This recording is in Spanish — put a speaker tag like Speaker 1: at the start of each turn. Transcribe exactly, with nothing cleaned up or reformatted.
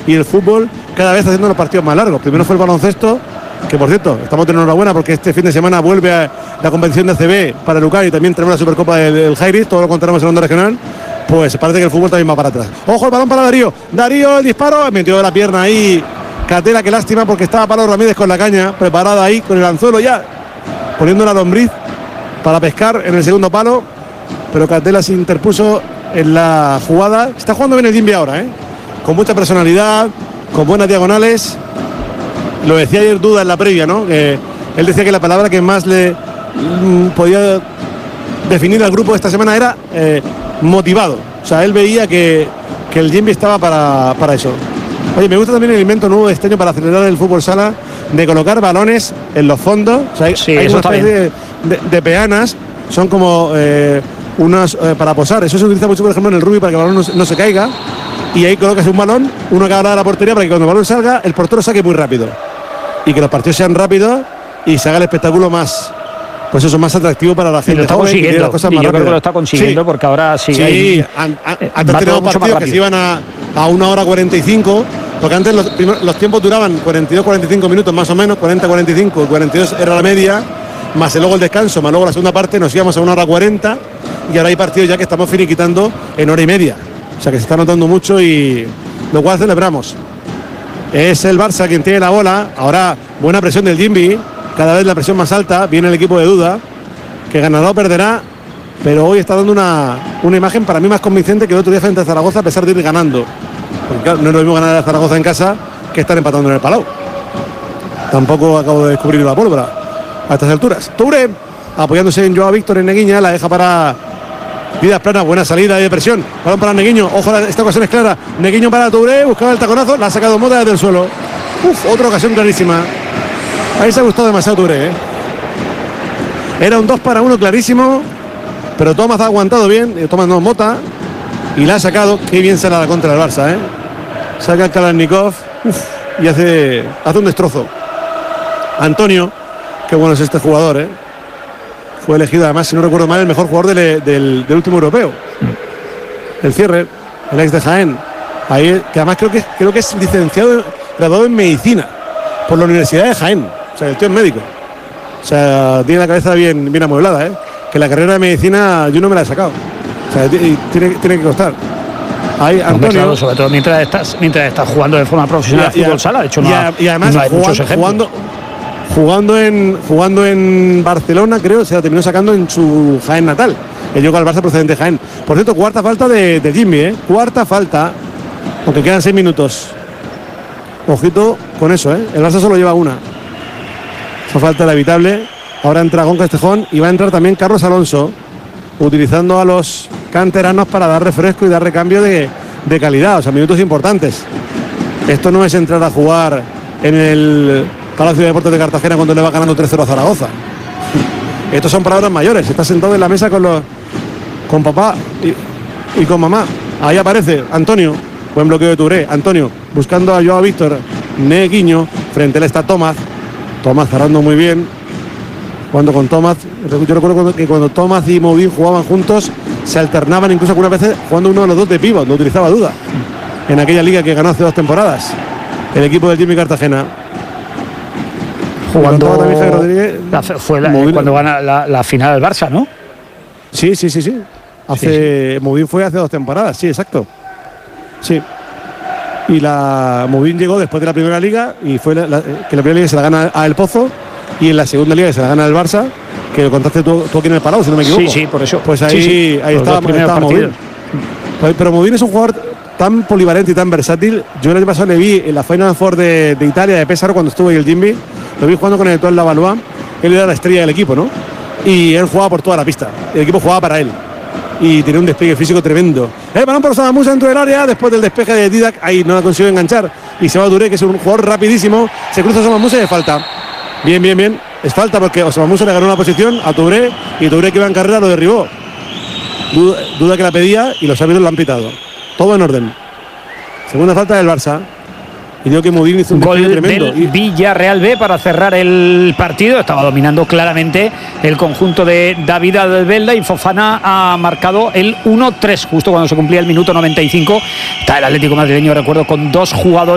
Speaker 1: y el fútbol cada vez haciendo los partidos más largos. Primero fue el baloncesto, que por cierto, estamos de enhorabuena porque este fin de semana vuelve a la competición de A C B para el U C A y también tenemos la Supercopa del, del Jairis, todo lo contaremos en Onda Regional. Pues parece que el fútbol también va para atrás. Ojo el balón para Darío, Darío el disparo, metió la pierna ahí Catela, qué lástima porque estaba Pablo Ramírez con la caña, preparada ahí con el anzuelo ya, poniendo la lombriz para pescar en el segundo palo, pero Catela se interpuso en la jugada. Está jugando bien el Jimby ahora, ¿eh? Con mucha personalidad, con buenas diagonales. Lo decía ayer Duda en la previa, ¿no? Que él decía que la palabra que más le mm, podía definir al grupo esta semana era eh, motivado. O sea, él veía que, que el Jimby estaba para, para eso. Oye, me gusta también el invento nuevo de este año para acelerar el fútbol sala, de colocar balones en los fondos. O sea, hay,
Speaker 2: sí,
Speaker 1: hay
Speaker 2: eso
Speaker 1: una
Speaker 2: está
Speaker 1: especie de, de, de peanas, son como eh, unas eh, para posar. Eso se utiliza mucho, por ejemplo, en el rugby para que el balón no, no se caiga. Y ahí colocas un balón, uno a cada lado de la portería, para que cuando el balón salga, el portero saque muy rápido. Y que los partidos sean rápidos y se haga el espectáculo más, pues eso, más atractivo para la gente.
Speaker 2: Y lo está consiguiendo.
Speaker 1: Las cosas
Speaker 2: y
Speaker 1: más
Speaker 2: yo
Speaker 1: rápidas.
Speaker 2: creo que lo está consiguiendo, sí, porque ahora sí.
Speaker 1: Sí,
Speaker 2: hay,
Speaker 1: an, an,
Speaker 2: eh,
Speaker 1: antes teníamos partidos que se iban a, a una hora cuarenta y cinco, porque antes los, primer, los tiempos duraban cuarenta y dos cuarenta y cinco minutos más o menos, cuarenta cuarenta y cinco, cuarenta y dos era la media, más luego el descanso, más luego la segunda parte nos íbamos a una hora cuarenta, y ahora hay partidos ya que estamos finiquitando en hora y media. O sea que se está notando mucho y lo cual celebramos. Es el Barça quien tiene la bola. Ahora buena presión del Jimby, cada vez la presión más alta. Viene el equipo de Duda, que ganará o perderá, pero hoy está dando una, una imagen para mí más convincente que el otro día frente a Zaragoza, a pesar de ir ganando. Porque claro, no es lo mismo ganar a Zaragoza en casa que estar empatando en el Palau. Tampoco acabo de descubrir la pólvora a estas alturas. Touré apoyándose en Joao Víctor en Neguiña, la deja para Vidas Plana, buena salida de presión, balón para Neguiño, ojo, esta ocasión es clara, Neguiño para Touré, buscaba el taconazo, la ha sacado Mota desde el suelo. Uf, otra ocasión clarísima. Ahí se ha gustado demasiado Touré, ¿eh? Era un dos para uno clarísimo, pero Tomás ha aguantado bien, Tomás no, Mota, y la ha sacado. Qué bien se la da contra el Barça, ¿eh? Saca el Kalashnikov, uf, y hace, hace un destrozo. Antonio, qué bueno es este jugador, ¿eh? Fue elegido, además, si no recuerdo mal, el mejor jugador del, del, del último europeo. El cierre, el ex de Jaén. Ahí, que además creo que, creo que es licenciado, graduado en medicina por la Universidad de Jaén. O sea, el tío es médico. O sea, tiene la cabeza bien, bien amueblada, ¿eh? Que la carrera de medicina yo no me la he sacado. O sea, tiene, tiene que costar. Ahí, Antonio.
Speaker 2: Claro, sobre todo mientras estás, mientras estás jugando de forma profesional
Speaker 1: y,
Speaker 2: al fútbol
Speaker 1: y,
Speaker 2: sala. De hecho, no,
Speaker 1: y, a, y además,
Speaker 2: no hay
Speaker 1: jugando,
Speaker 2: muchos ejemplos.
Speaker 1: Jugando, Jugando en, jugando en Barcelona, creo, se la terminó sacando en su Jaén natal. El llegó al Barça procedente de Jaén. Por cierto, cuarta falta de, de Jimmy, ¿eh? Cuarta falta, aunque quedan seis minutos. Ojito con eso, ¿eh? El Barça solo lleva una. Esa falta era evitable. Ahora entra Gon Castejón y va a entrar también Carlos Alonso, utilizando a los canteranos para dar refresco y dar recambio de, de calidad. O sea, minutos importantes. Esto no es entrar a jugar en el Palacio de Deportes de Cartagena cuando le va ganando tres cero a Zaragoza. Estos son palabras mayores. Está sentado en la mesa con los con papá y, y con mamá. Ahí aparece Antonio, buen bloqueo de Touré. Antonio buscando a Joao Víctor, Neguiño, frente a él está Tomás. Tomás cerrando muy bien, jugando con Tomás. Yo recuerdo que cuando Tomás y Movín jugaban juntos, se alternaban incluso algunas veces jugando uno de los dos de pívot, no utilizaba Duda. En aquella liga que ganó hace dos temporadas el equipo del Jimmy Cartagena.
Speaker 2: Jugando la, fue la, cuando gana la, la final del Barça, ¿no?
Speaker 1: Sí, sí, sí, sí. Hace, sí, sí. Movín fue hace dos temporadas, sí, exacto. Sí. Y la Movín llegó después de la primera liga y fue la, la, que la primera liga se la gana a El Pozo y en la segunda liga se la gana el Barça, que lo contaste tú, tú aquí en el Palau, si no me equivoco.
Speaker 2: Sí, sí, por eso.
Speaker 1: Pues ahí,
Speaker 2: sí, sí.
Speaker 1: ahí estaba, estaba Movín. Pero Movín es un jugador tan polivalente y tan versátil. Yo el año pasado le vi en la Final Four de, de Italia, de Pesaro, cuando estuvo ahí el Jimmy. Lo vi jugando con el Etoile Lavalois. Él era la estrella del equipo, ¿no? Y él jugaba por toda la pista. El equipo jugaba para él. Y tenía un despegue físico tremendo. El balón por Samamusa dentro del área. Después del despeje de Didac, ahí no la consiguió enganchar. Y se va a Touré, que es un jugador rapidísimo. Se cruza Samamusa y de falta. Bien, bien, bien. Es falta porque Samamusa le ganó una posición a Touré. Y Touré, que iba en carrera, lo derribó. Duda, duda que la pedía y los árbitros lo han pitado. Todo en orden. Segunda falta del Barça. Y digo que Movín hizo un
Speaker 2: gol
Speaker 1: tremendo.
Speaker 2: Del Villarreal B para cerrar el partido. Estaba dominando claramente el conjunto de David Albelda y Fofana ha marcado el uno tres justo cuando se cumplía el minuto noventa y cinco. Está el Atlético madrileño, recuerdo, con dos jugadores